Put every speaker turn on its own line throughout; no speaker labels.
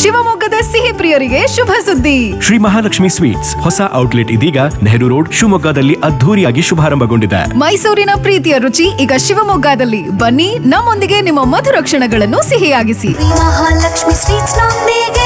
ಶಿವಮೊಗ್ಗದ ಸಿಹಿ ಪ್ರಿಯರಿಗೆ ಶುಭ ಸುದ್ದಿ.
ಶ್ರೀ ಮಹಾಲಕ್ಷ್ಮಿ ಸ್ವೀಟ್ಸ್ ಹೊಸ ಔಟ್ಲೆಟ್ ಇದೀಗ ನೆಹರು ರೋಡ್ ಶಿವಮೊಗ್ಗದಲ್ಲಿ ಅದ್ಧೂರಿಯಾಗಿ ಶುಭಾರಂಭಗೊಂಡಿದೆ.
ಮೈಸೂರಿನ ಪ್ರೀತಿಯ ರುಚಿ ಈಗ ಶಿವಮೊಗ್ಗದಲ್ಲಿ. ಬನ್ನಿ, ನಮ್ಮೊಂದಿಗೆ ನಿಮ್ಮ ಮಧುರ ಕ್ಷಣಗಳನ್ನು ಸಿಹಿಯಾಗಿಸಿ.
ಮಹಾಲಕ್ಷ್ಮಿ ಸ್ವೀಟ್ಸ್ ನೊಂದಿಗೆ.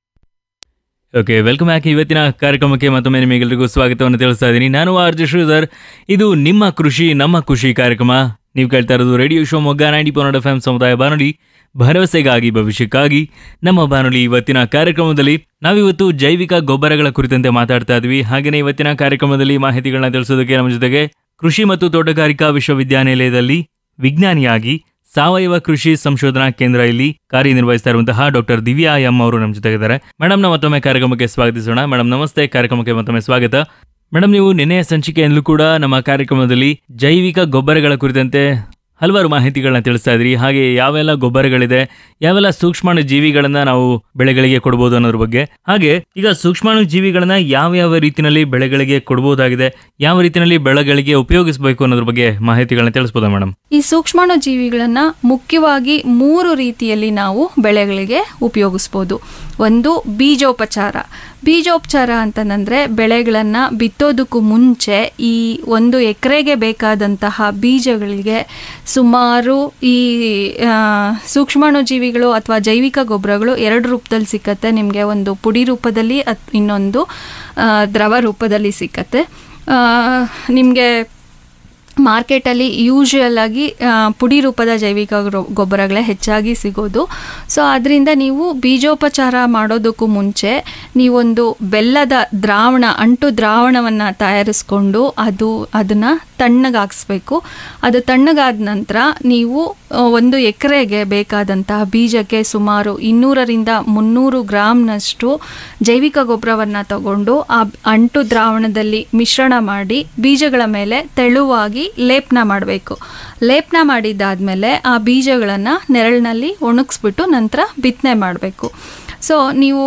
Okay, welcome back. ಇವತ್ತಿನ ಕಾರ್ಯಕ್ರಮಕ್ಕೆ ಮತ್ತೊಮ್ಮೆ ನಿಮಗೆಲ್ಲರಿಗೂ ಸ್ವಾಗತವನ್ನು ತಿಳಿಸ್ತಾ ಇದ್ದೀನಿ. ನಾನು ಆರ್.ಜೆ. ಶ್ರೀಧರ್. ಇದು ನಿಮ್ಮ ಕೃಷಿ ನಮ್ಮ ಖುಷಿ ಕಾರ್ಯಕ್ರಮ. ನೀವು ಕೇಳ್ತಾ ಇರೋದು ರೇಡಿಯೋ ಶಿವಮೊಗ್ಗ 90.1 FM ಸಮುದಾಯ ಬಾನುಲಿ, ಭರವಸೆಗಾಗಿ ಭವಿಷ್ಯಕ್ಕಾಗಿ ನಮ್ಮ ಬಾನುಲಿ. ಇವತ್ತಿನ ಕಾರ್ಯಕ್ರಮದಲ್ಲಿ ನಾವಿವತ್ತು ಜೈವಿಕ ಗೊಬ್ಬರಗಳ ಕುರಿತಂತೆ ಮಾತಾಡ್ತಾ ಇದ್ವಿ. ಹಾಗೆಯೇ ಇವತ್ತಿನ ಕಾರ್ಯಕ್ರಮದಲ್ಲಿ ಮಾಹಿತಿಗಳನ್ನ ತಿಳಿಸೋದಕ್ಕೆ ನಮ್ಮ ಜೊತೆಗೆ ಕೃಷಿ ಮತ್ತು ತೋಟಗಾರಿಕಾ ವಿಶ್ವವಿದ್ಯಾನಿಲಯದಲ್ಲಿ ವಿಜ್ಞಾನಿಯಾಗಿ ಸಾವಯವ ಕೃಷಿ ಸಂಶೋಧನಾ ಕೇಂದ್ರ ಇಲ್ಲಿ ಕಾರ್ಯನಿರ್ವಹಿಸ್ತಾ ಇರುವಂತಹ ಡಾಕ್ಟರ್ ದಿವ್ಯಾ ಎಂ ಅವರು ನಮ್ಮ ಜೊತೆಗಿದ್ದಾರೆ. ಮೇಡಮ್, ಮತ್ತೊಮ್ಮೆ ಕಾರ್ಯಕ್ರಮಕ್ಕೆ ಸ್ವಾಗತಿಸೋಣ. ಮೇಡಮ್ ನಮಸ್ತೆ, ಕಾರ್ಯಕ್ರಮಕ್ಕೆ ಮತ್ತೊಮ್ಮೆ ಸ್ವಾಗತ. ಮೇಡಮ್, ನೀವು ನಿನ್ನೆಯ ಸಂಚಿಕೆಯಲ್ಲೂ ಕೂಡ ನಮ್ಮ ಕಾರ್ಯಕ್ರಮದಲ್ಲಿ ಜೈವಿಕ ಗೊಬ್ಬರಗಳ ಕುರಿತಂತೆ ಹಲವಾರು ಮಾಹಿತಿಗಳನ್ನ ತಿಳಿಸ್ತಾ ಇದ್ರಿ. ಹಾಗೆ ಯಾವೆಲ್ಲ ಗೊಬ್ಬರಗಳಿದೆ, ಯಾವೆಲ್ಲ ಸೂಕ್ಷ್ಮಾಣು ಜೀವಿಗಳನ್ನ ನಾವು ಬೆಳೆಗಳಿಗೆ ಕೊಡ್ಬೋದು ಅನ್ನೋದ್ರ ಬಗ್ಗೆ, ಹಾಗೆ ಈಗ ಸೂಕ್ಷ್ಮಾಣು ಜೀವಿಗಳನ್ನ ಯಾವ ರೀತಿಯಲ್ಲಿ ಬೆಳೆಗಳಿಗೆ ಕೊಡ್ಬೋದಾಗಿದೆ, ಯಾವ ರೀತಿಯಲ್ಲಿ ಬೆಳೆಗಳಿಗೆ ಉಪಯೋಗಿಸಬೇಕು ಅನ್ನೋದ್ರ ಬಗ್ಗೆ ಮಾಹಿತಿಗಳನ್ನ ತಿಳಿಸ್ಬೋದಾ ಮೇಡಮ್?
ಈ ಸೂಕ್ಷ್ಮಾಣು ಜೀವಿಗಳನ್ನ ಮುಖ್ಯವಾಗಿ 3 ರೀತಿಯಲ್ಲಿ ನಾವು ಬೆಳೆಗಳಿಗೆ ಉಪಯೋಗಿಸ್ಬೋದು. ಒಂದು ಬೀಜೋಪಚಾರ ಅಂತಂದ್ರೆ ಬೆಳೆಗಳನ್ನ ಬಿತ್ತೋದಕ್ಕೂ ಮುಂಚೆ ಈ 1 ಎಕರೆಗೆ ಬೇಕಾದಂತಹ ಬೀಜಗಳಿಗೆ ಸುಮಾರು ಈ ಸೂಕ್ಷ್ಮಾಣು ಜೀವಿಗಳು ಅಥವಾ ಜೈವಿಕ ಗೊಬ್ಬರಗಳು 2 ರೂಪದಲ್ಲಿ ಸಿಕ್ಕತ್ತೆ. ನಿಮಗೆ ಒಂದು ಪುಡಿ ರೂಪದಲ್ಲಿ, ಇನ್ನೊಂದು ದ್ರವ ರೂಪದಲ್ಲಿ ಸಿಕ್ಕತ್ತೆ. ನಿಮಗೆ ಮಾರ್ಕೆಟಲ್ಲಿ ಯೂಶುವಲ್ ಆಗಿ ಪುಡಿ ರೂಪದ ಜೈವಿಕ ಗೊಬ್ಬರಗಳೇ ಹೆಚ್ಚಾಗಿ ಸಿಗೋದು. ಸೊ ಅದರಿಂದ ನೀವು ಬೀಜೋಪಚಾರ ಮಾಡೋದಕ್ಕೂ ಮುಂಚೆ ನೀವೊಂದು ಬೆಲ್ಲದ ಅಂಟು ದ್ರಾವಣವನ್ನು ತಯಾರಿಸ್ಕೊಂಡು ಅದನ್ನು ತಣ್ಣಗಾಗಿಸ್ಬೇಕು. ಅದು ತಣ್ಣಗಾದ ನಂತರ ನೀವು 1 ಎಕರೆಗೆ ಬೇಕಾದಂತಹ ಬೀಜಕ್ಕೆ ಸುಮಾರು 200ರಿಂದ 300 ಗ್ರಾಮ್ನಷ್ಟು ಜೈವಿಕ ಗೊಬ್ಬರವನ್ನು ತಗೊಂಡು ಆ ಅಂಟು ದ್ರಾವಣದಲ್ಲಿ ಮಿಶ್ರಣ ಮಾಡಿ ಬೀಜಗಳ ಮೇಲೆ ತೆಳುವಾಗಿ ಲೇಪನ ಮಾಡಬೇಕು. ಲೇಪನ ಮಾಡಿದ್ದಾದಮೇಲೆ ಆ ಬೀಜಗಳನ್ನು ನೆರಳಿನಲ್ಲಿ ಒಣಗಿಸ್ಬಿಟ್ಟು ನಂತರ ಬಿತ್ತನೆ ಮಾಡಬೇಕು. ಸೊ ನೀವು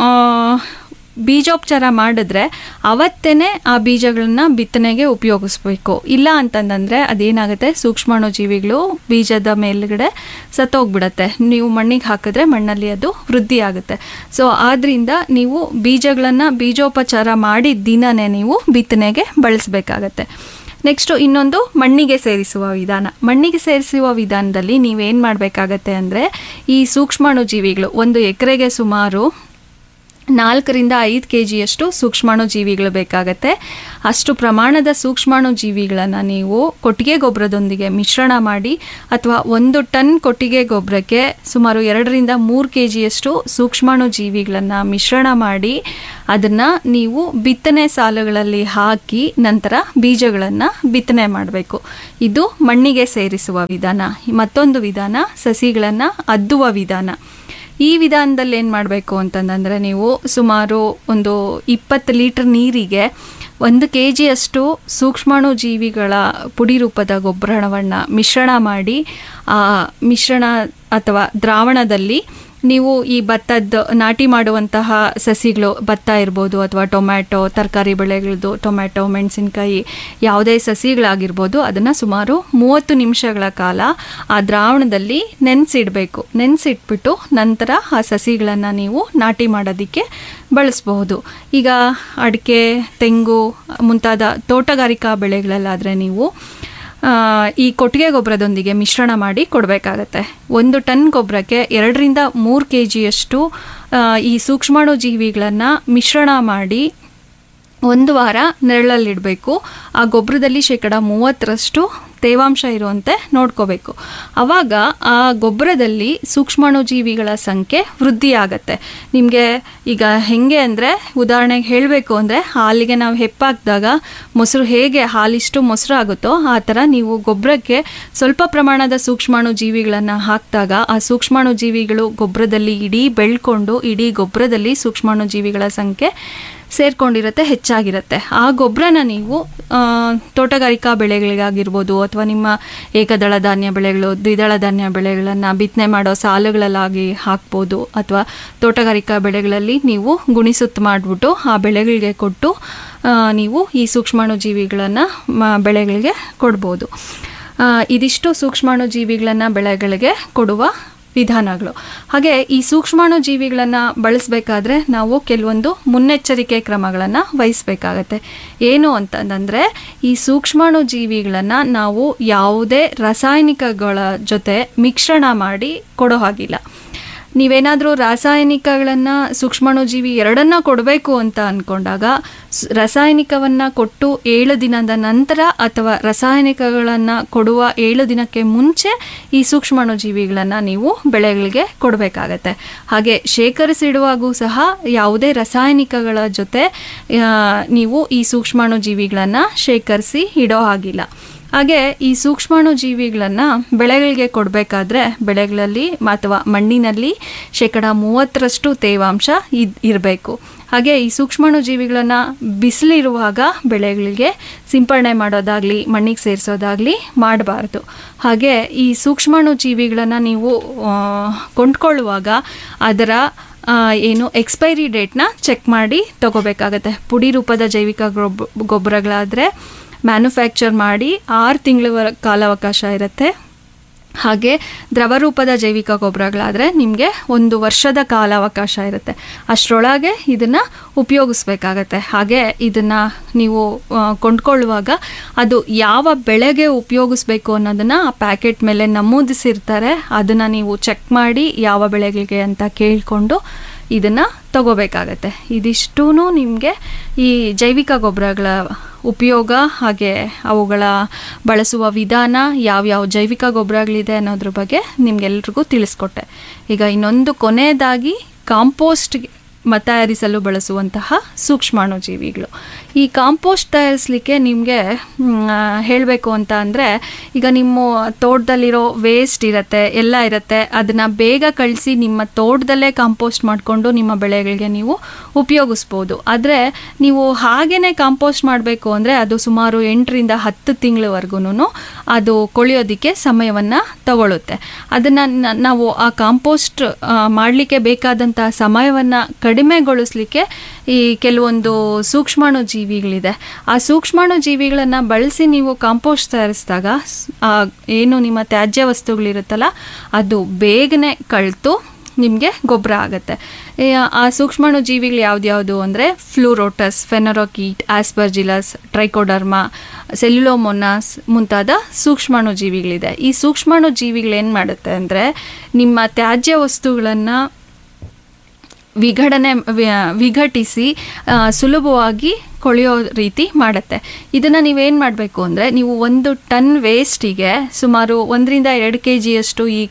ಬೀಜೋಪಚಾರ ಮಾಡಿದ್ರೆ ಅವತ್ತೇ ಆ ಬೀಜಗಳನ್ನ ಬಿತ್ತನೆಗೆ ಉಪಯೋಗಿಸ್ಬೇಕು. ಇಲ್ಲ ಅಂತಂದರೆ ಅದೇನಾಗುತ್ತೆ, ಸೂಕ್ಷ್ಮಾಣು ಜೀವಿಗಳು ಬೀಜದ ಮೇಲ್ಗಡೆ ಸತ್ತೋಗ್ಬಿಡತ್ತೆ. ನೀವು ಮಣ್ಣಿಗೆ ಹಾಕಿದ್ರೆ ಮಣ್ಣಲ್ಲಿ ಅದು ವೃದ್ಧಿ ಆಗುತ್ತೆ. ಸೊ ಆದ್ದರಿಂದ ನೀವು ಬೀಜಗಳನ್ನು ಬೀಜೋಪಚಾರ ಮಾಡಿದ ದಿನನೇ ನೀವು ಬಿತ್ತನೆಗೆ ಬಳಸಬೇಕಾಗತ್ತೆ. ನೆಕ್ಸ್ಟು ಇನ್ನೊಂದು ಮಣ್ಣಿಗೆ ಸೇರಿಸುವ ವಿಧಾನದಲ್ಲಿ ನೀವೇನು ಮಾಡಬೇಕಾಗತ್ತೆ ಅಂದರೆ, ಈ ಸೂಕ್ಷ್ಮಾಣು ಜೀವಿಗಳು 1 ಎಕರೆಗೆ ಸುಮಾರು 4ರಿಂದ 5 kgಯಷ್ಟು ಸೂಕ್ಷ್ಮಾಣು ಜೀವಿಗಳು ಬೇಕಾಗತ್ತೆ. ಅಷ್ಟು ಪ್ರಮಾಣದ ಸೂಕ್ಷ್ಮಾಣು ಜೀವಿಗಳನ್ನು ನೀವು ಕೊಟ್ಟಿಗೆ ಗೊಬ್ಬರದೊಂದಿಗೆ ಮಿಶ್ರಣ ಮಾಡಿ, ಅಥವಾ 1 ಟನ್ ಕೊಟ್ಟಿಗೆ ಗೊಬ್ಬರಕ್ಕೆ ಸುಮಾರು 2ರಿಂದ 3 kgಯಷ್ಟು ಸೂಕ್ಷ್ಮಾಣು ಜೀವಿಗಳನ್ನು ಮಿಶ್ರಣ ಮಾಡಿ ಅದನ್ನು ನೀವು ಬಿತ್ತನೆ ಸಾಲುಗಳಲ್ಲಿ ಹಾಕಿ ನಂತರ ಬೀಜಗಳನ್ನು ಬಿತ್ತನೆ ಮಾಡಬೇಕು. ಇದು ಮಣ್ಣಿಗೆ ಸೇರಿಸುವ ವಿಧಾನ. ಮತ್ತೊಂದು ವಿಧಾನ ಸಸಿಗಳನ್ನು ಅದ್ದುವ ವಿಧಾನ. ಈ ವಿಧಾನದಲ್ಲಿ ಏನು ಮಾಡಬೇಕು ಅಂತಂದರೆ, ನೀವು ಸುಮಾರು ಒಂದು 20 ಲೀಟರ್ ನೀರಿಗೆ 1 kgಯಷ್ಟು ಸೂಕ್ಷ್ಮಾಣು ಜೀವಿಗಳ ಪುಡಿ ರೂಪದ ಗೊಬ್ಬರವನ್ನು ಮಿಶ್ರಣ ಮಾಡಿ ಆ ಮಿಶ್ರಣ ಅಥವಾ ದ್ರಾವಣದಲ್ಲಿ ನೀವು ಈ ಭತ್ತದ ನಾಟಿ ಮಾಡುವಂತಹ ಸಸಿಗಳು, ಭತ್ತ ಇರ್ಬೋದು ಅಥವಾ ಟೊಮ್ಯಾಟೊ, ತರಕಾರಿ ಬೆಳೆಗಳದ್ದು ಟೊಮ್ಯಾಟೊ, ಮೆಣಸಿನ್ಕಾಯಿ, ಯಾವುದೇ ಸಸಿಗಳಾಗಿರ್ಬೋದು, ಅದನ್ನು ಸುಮಾರು 30 ನಿಮಿಷಗಳ ಕಾಲ ಆ ದ್ರಾವಣದಲ್ಲಿ ನೆನೆಸಿಟ್ಬಿಟ್ಟು ನಂತರ ಆ ಸಸಿಗಳನ್ನು ನೀವು ನಾಟಿ ಮಾಡೋದಕ್ಕೆ ಬಳಸಬಹುದು. ಈಗ ಅಡಿಕೆ, ತೆಂಗು ಮುಂತಾದ ತೋಟಗಾರಿಕಾ ಬೆಳೆಗಳಲ್ಲಾದರೆ ನೀವು ಈ ಕೊಟ್ಟಿಗೆ ಗೊಬ್ಬರದೊಂದಿಗೆ ಮಿಶ್ರಣ ಮಾಡಿ ಕೊಡಬೇಕಾಗತ್ತೆ. 1 ಟನ್ ಗೊಬ್ಬರಕ್ಕೆ 2ರಿಂದ 3 kgಯಷ್ಟು ಈ ಸೂಕ್ಷ್ಮಾಣು ಜೀವಿಗಳನ್ನು ಮಿಶ್ರಣ ಮಾಡಿ 1 ವಾರ ನೆರಳಲ್ಲಿಡಬೇಕು. ಆ ಗೊಬ್ಬರದಲ್ಲಿ 30% ತೇವಾಂಶ ಇರುವಂತೆ ನೋಡ್ಕೋಬೇಕು. ಆವಾಗ ಆ ಗೊಬ್ಬರದಲ್ಲಿ ಸೂಕ್ಷ್ಮಾಣು ಜೀವಿಗಳ ಸಂಖ್ಯೆ ವೃದ್ಧಿ ಆಗತ್ತೆ. ನಿಮಗೆ ಈಗ ಹೆಂಗೆ ಅಂದರೆ, ಉದಾಹರಣೆಗೆ ಹೇಳಬೇಕು ಅಂದರೆ, ಹಾಲಿಗೆ ನಾವು ಹೆಪ್ಪಾಕಿದಾಗ ಮೊಸರು ಹೇಗೆ ಹಾಲಿಷ್ಟು ಮೊಸರು ಆಗುತ್ತೋ ಆ ಥರ ನೀವು ಗೊಬ್ಬರಕ್ಕೆ ಸ್ವಲ್ಪ ಪ್ರಮಾಣದ ಸೂಕ್ಷ್ಮಾಣು ಜೀವಿಗಳನ್ನು ಹಾಕಿದಾಗ ಆ ಸೂಕ್ಷ್ಮಾಣು ಜೀವಿಗಳು ಗೊಬ್ಬರದಲ್ಲಿ ಬೆಳ್ಕೊಂಡು ಇಡೀ ಗೊಬ್ಬರದಲ್ಲಿ ಸೂಕ್ಷ್ಮಾಣು ಜೀವಿಗಳ ಸಂಖ್ಯೆ ಸೇರ್ಕೊಂಡಿರುತ್ತೆ, ಹೆಚ್ಚಾಗಿರುತ್ತೆ. ಆ ಗೊಬ್ಬರನ ನೀವು ತೋಟಗಾರಿಕಾ ಬೆಳೆಗಳಿಗಾಗಿರ್ಬೋದು ಅಥವಾ ನಿಮ್ಮ ಏಕದಳ ಧಾನ್ಯ ಬೆಳೆಗಳು, ದ್ವಿದಳ ಧಾನ್ಯ ಬೆಳೆಗಳನ್ನು ಬಿತ್ತನೆ ಮಾಡೋ ಸಾಲುಗಳಲ್ಲಾಗಿ ಹಾಕ್ಬೋದು, ಅಥವಾ ತೋಟಗಾರಿಕಾ ಬೆಳೆಗಳಲ್ಲಿ ನೀವು ಗುಣಿಸುತ್ತ ಮಾಡಿಬಿಟ್ಟು ಆ ಬೆಳೆಗಳಿಗೆ ಕೊಟ್ಟು ನೀವು ಈ ಸೂಕ್ಷ್ಮಾಣು ಜೀವಿಗಳನ್ನು ಬೆಳೆಗಳಿಗೆ ಕೊಡ್ಬೋದು. ಇದಿಷ್ಟು ಸೂಕ್ಷ್ಮಾಣು ಜೀವಿಗಳನ್ನು ಬೆಳೆಗಳಿಗೆ ಕೊಡುವ ವಿಧಾನಗಳು. ಹಾಗೆ ಈ ಸೂಕ್ಷ್ಮಾಣು ಜೀವಿಗಳನ್ನು ಬಳಸಬೇಕಾದ್ರೆ ನಾವು ಕೆಲವೊಂದು ಮುನ್ನೆಚ್ಚರಿಕೆ ಕ್ರಮಗಳನ್ನು ವಹಿಸಬೇಕಾಗತ್ತೆ. ಏನು ಅಂತಂದರೆ ಈ ಸೂಕ್ಷ್ಮಾಣು ಜೀವಿಗಳನ್ನು ನಾವು ಯಾವುದೇ ರಾಸಾಯನಿಕಗಳ ಜೊತೆ ಮಿಶ್ರಣ ಮಾಡಿ ಕೊಡೋ ಹಾಗಿಲ್ಲ. ನೀವೇನಾದರೂ ರಾಸಾಯನಿಕಗಳನ್ನು ಸೂಕ್ಷ್ಮಾಣುಜೀವಿ ಎರಡನ್ನ ಕೊಡಬೇಕು ಅಂತ ಅಂದ್ಕೊಂಡಾಗ ರಾಸಾಯನಿಕವನ್ನು ಕೊಟ್ಟು 7 ದಿನದ ನಂತರ ಅಥವಾ ರಾಸಾಯನಿಕಗಳನ್ನು ಕೊಡುವ 7 ದಿನಕ್ಕೆ ಮುಂಚೆ ಈ ಸೂಕ್ಷ್ಮಾಣುಜೀವಿಗಳನ್ನು ನೀವು ಬೆಳೆಗಳಿಗೆ ಕೊಡಬೇಕಾಗತ್ತೆ. ಹಾಗೆ ಶೇಖರಿಸಿಡುವಾಗೂ ಸಹ ಯಾವುದೇ ರಾಸಾಯನಿಕಗಳ ಜೊತೆ ನೀವು ಈ ಸೂಕ್ಷ್ಮಾಣುಜೀವಿಗಳನ್ನು ಶೇಖರಿಸಿ ಇಡೋ ಹಾಗಿಲ್ಲ. ಹಾಗೆ ಈ ಸೂಕ್ಷ್ಮಾಣು ಜೀವಿಗಳನ್ನು ಬೆಳೆಗಳಿಗೆ ಕೊಡಬೇಕಾದ್ರೆ ಬೆಳೆಗಳಲ್ಲಿ ಅಥವಾ ಮಣ್ಣಿನಲ್ಲಿ 30% ತೇವಾಂಶ ಇರಬೇಕು. ಹಾಗೆ ಈ ಸೂಕ್ಷ್ಮಾಣು ಜೀವಿಗಳನ್ನು ಬಿಸಿಲಿರುವಾಗ ಬೆಳೆಗಳಿಗೆ ಸಿಂಪಡಣೆ ಮಾಡೋದಾಗಲಿ ಮಣ್ಣಿಗೆ ಸೇರಿಸೋದಾಗಲಿ ಮಾಡಬಾರ್ದು. ಹಾಗೆ ಈ ಸೂಕ್ಷ್ಮಾಣು ಜೀವಿಗಳನ್ನು ನೀವು ಕೊಂಡ್ಕೊಳ್ಳುವಾಗ ಅದರ ಎಕ್ಸ್ಪೈರಿ ಡೇಟ್ನ ಚೆಕ್ ಮಾಡಿ ತಗೋಬೇಕಾಗತ್ತೆ. ಪುಡಿ ರೂಪದ ಜೈವಿಕ ಗೊಬ್ಬರಗಳಾದರೆ ಮ್ಯಾನುಫ್ಯಾಕ್ಚರ್ ಮಾಡಿ 6 ತಿಂಗಳ ಕಾಲಾವಕಾಶ ಇರುತ್ತೆ. ಹಾಗೆ ದ್ರವ ರೂಪದ ಜೈವಿಕ ಗೊಬ್ಬರಗಳಾದರೆ ನಿಮಗೆ 1 ವರ್ಷದ ಕಾಲಾವಕಾಶ ಇರುತ್ತೆ. ಅಷ್ಟರೊಳಗೆ ಇದನ್ನು ಉಪಯೋಗಿಸ್ಬೇಕಾಗತ್ತೆ. ಹಾಗೆ ಇದನ್ನು ನೀವು ಕೊಂಡ್ಕೊಳ್ಳುವಾಗ ಅದು ಯಾವ ಬೆಳೆಗೆ ಉಪಯೋಗಿಸ್ಬೇಕು ಅನ್ನೋದನ್ನು ಆ ಪ್ಯಾಕೆಟ್ ಮೇಲೆ ನಮೂದಿಸಿರ್ತಾರೆ. ಅದನ್ನು ನೀವು ಚೆಕ್ ಮಾಡಿ ಯಾವ ಬೆಳೆಗಳಿಗೆ ಅಂತ ಕೇಳಿಕೊಂಡು ಇದನ್ನು ತಗೋಬೇಕಾಗತ್ತೆ. ಇದಿಷ್ಟೂ ನಿಮಗೆ ಈ ಜೈವಿಕ ಗೊಬ್ಬರಗಳ ಉಪಯೋಗ ಹಾಗೆ ಅವುಗಳ ಬಳಸುವ ವಿಧಾನ ಯಾವ್ಯಾವ ಜೈವಿಕ ಗೊಬ್ಬರಗಳಿದೆ ಅನ್ನೋದ್ರ ಬಗ್ಗೆ ನಿಮ್ಗೆಲ್ರಿಗೂ ತಿಳಿಸ್ಕೊಟ್ಟೆ. ಈಗ ಇನ್ನೊಂದು ಕೊನೆಯದಾಗಿ ಕಾಂಪೋಸ್ಟ್ ತಯಾರಿಸಲು ಬಳಸುವಂತಹ ಸೂಕ್ಷ್ಮಾಣುಜೀವಿಗಳು. ಈ ಕಾಂಪೋಸ್ಟ್ ತಯಾರಿಸಲಿಕ್ಕೆ ನಿಮಗೆ ಹೇಳಬೇಕು ಅಂತ ಅಂದರೆ, ಈಗ ನಿಮ್ಮ ತೋಟದಲ್ಲಿರೋ ವೇಸ್ಟ್ ಇರುತ್ತೆ, ಎಲ್ಲ ಇರುತ್ತೆ, ಅದನ್ನು ಬೇಗ ಕಳಿಸಿ ನಿಮ್ಮ ತೋಟದಲ್ಲೇ ಕಾಂಪೋಸ್ಟ್ ಮಾಡಿಕೊಂಡು ನಿಮ್ಮ ಬೆಳೆಗಳಿಗೆ ನೀವು ಉಪಯೋಗಿಸ್ಬೋದು. ಆದರೆ ನೀವು ಹಾಗೇ ಕಾಂಪೋಸ್ಟ್ ಮಾಡಬೇಕು ಅಂದರೆ ಅದು ಸುಮಾರು 8 ರಿಂದ 10 ತಿಂಗಳವರೆಗೂ ಅದು ಕೊಳೆಯೋದಕ್ಕೆ ಸಮಯವನ್ನು ತಗೊಳ್ಳುತ್ತೆ. ಅದನ್ನು ನಾವು ಆ ಕಾಂಪೋಸ್ಟ್ ಮಾಡಲಿಕ್ಕೆ ಬೇಕಾದಂಥ ಸಮಯವನ್ನು ಕಡಿಮೆಗೊಳಿಸ್ಲಿಕ್ಕೆ ಈ ಕೆಲವೊಂದು ಸೂಕ್ಷ್ಮಾಣು ಜೀವಿಗಳಿದೆ. ಆ ಸೂಕ್ಷ್ಮಾಣು ಜೀವಿಗಳನ್ನು ಬಳಸಿ ನೀವು ಕಾಂಪೋಸ್ಟ್ ತಯಾರಿಸಿದಾಗ ಏನು ನಿಮ್ಮ ತ್ಯಾಜ್ಯ ವಸ್ತುಗಳಿರುತ್ತಲ್ಲ ಅದು ಬೇಗನೆ ಕಳ್ತು ನಿಮಗೆ ಗೊಬ್ಬರ ಆಗುತ್ತೆ. ಆ ಸೂಕ್ಷ್ಮಾಣು ಜೀವಿಗಳು ಯಾವ್ದ್ಯಾವುದು ಅಂದರೆ ಫ್ಲೂರೋಟಸ್, ಫೆನರೋಕೀಟ್, ಆಸ್ಪರ್ಜಿಲಸ್, ಟ್ರೈಕೋಡರ್ಮಾ, ಸೆಲ್ಯುಲೋಮೊನಾಸ್ ಮುಂತಾದ ಸೂಕ್ಷ್ಮಾಣು ಜೀವಿಗಳಿದೆ. ಈ ಸೂಕ್ಷ್ಮಾಣು ಜೀವಿಗಳೇನು ಮಾಡುತ್ತೆ ಅಂದರೆ ನಿಮ್ಮ ತ್ಯಾಜ್ಯ ವಸ್ತುಗಳನ್ನು ವಿಘಟಿಸಿ ಸುಲಭವಾಗಿ ಕೊಳೆಯೋ ರೀತಿ ಮಾಡುತ್ತೆ. ಇದನ್ನು ನೀವೇನು ಮಾಡಬೇಕು ಅಂದರೆ, ನೀವು 1 ಟನ್ ವೇಸ್ಟಿಗೆ ಸುಮಾರು 1 ರಿಂದ 2 kg ಈ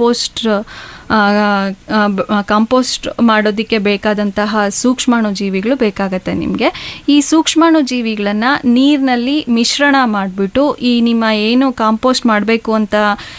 ಕಾಂಪೋಸ್ಟ್ ಮಾಡೋದಕ್ಕೆ ಬೇಕಾದಂತಹ ಸೂಕ್ಷ್ಮಾಣು ಜೀವಿಗಳು ಬೇಕಾಗತ್ತೆ ನಿಮಗೆ. ಈ ಸೂಕ್ಷ್ಮಾಣು ಜೀವಿಗಳನ್ನು ನೀರಿನಲ್ಲಿ ಮಿಶ್ರಣ ಮಾಡಿಬಿಟ್ಟು ಈ ನಿಮ್ಮ ಏನು ಕಾಂಪೋಸ್ಟ್ ಮಾಡಬೇಕು ಅಂತ